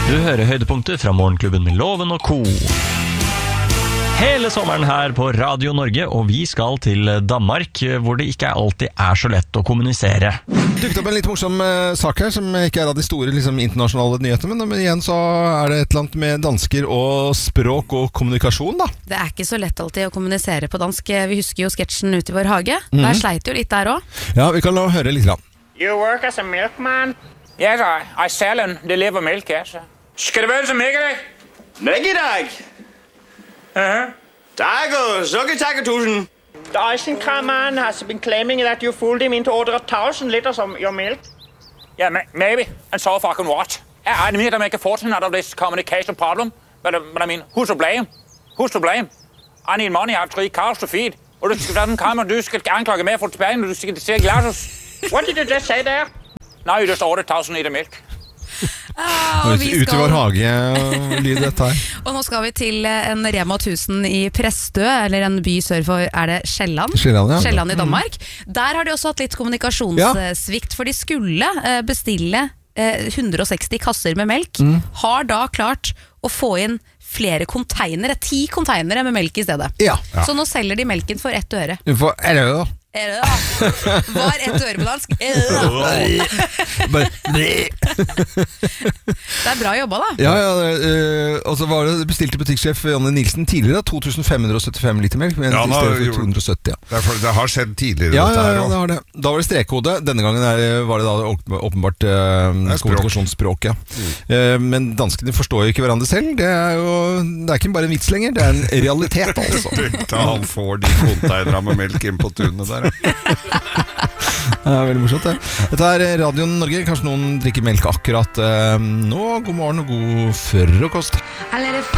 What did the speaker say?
Du hører høydepunkter fra Morgenklubben med Loven og Co. Hele sommeren her på Radio Norge, og vi skal til Danmark, hvor det ikke alltid er så lett å kommunisere. Dukket opp en litt morsom sak her, som ikke er av de store internasjonale nyhetene, men igjen så er det et eller annet med dansker og språk og kommunikasjon da. Det er ikke så lett alltid å kommunisere på dansk. Vi husker jo sketsjen Ute i vår hage. Der sleit jo litt der også. Ja, vi kan høre litt grann. You work as a milkman? Yes, I sell and deliver milk, yes. Skal det være som mæggedag? Mæggedag? Tak og sukker-takker-tusen. The Eisenkram-man has been claiming that you fooled him into order 1,000 liters of your milk. Yeah, maybe. And so fucking what? I admit I make a fortune out of this communication problem. But I mean, who's to blame? Who's to blame? I need money, I have 3 cows to feed. Og du skal anklage meg for tilbake når du skal se glasses. What did you just say there? Now you just ordered 1,000 liter milk. Ute i vår hage lyd dette her. Og nå skal vi til en Rema 1000 i Præstø, eller en by sør for, er det Sjælland? Sjælland i Danmark. Der har de også hatt litt kommunikasjonssvikt, for de skulle bestille 160 kasser med melk, har da klart å få inn flere konteinere, 10 konteinere med melk i stedet. Ja. Så nå selger de melken for 1 øre. For 1 øre? Var 1 øre på dansk? Det er bra jobba da. Ja, og så var det bestilt til butikksjef Janne Nilsen tidligere, 2575 liter melk, men i stedet for 270. Det har skjedd tidligere. Ja, det har det. Da var det strekkode, denne gangen var det da åpenbart kommunikasjonsspråk. Men danskene forstår jo ikke hverandre selv. Det er ikke bare en vits lenger, det er en realitet altså. Han får de konteinerne med melk inn på tunet der. Det er veldig morsomt det. Dette er Radio Norge. Kanskje noen drikker melk akkurat nå. God morgen og god frokost.